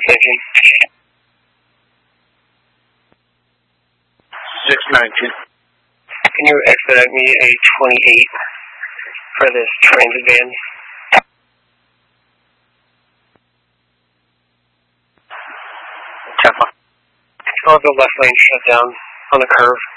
thinking. 692. Can you expedite me a 28 for this transit van? I'll have the left lane shut down on the curve.